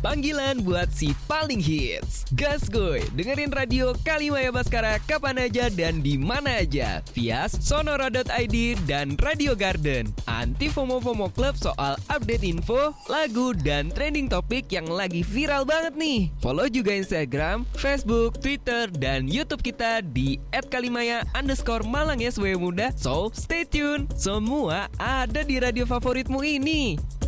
panggilan buat si paling hits. Gas goy, dengerin radio Kalimaya Baskara kapan aja dan di mana aja via sonora.id dan Radio Garden. Anti FOMO-FOMO Club soal update info, lagu, dan trending topik yang lagi viral banget nih. Follow juga Instagram, Facebook, Twitter, dan YouTube kita di @kalimaya_Malang ya sebagai muda. So, stay tune. Semua ada di radio favoritmu ini.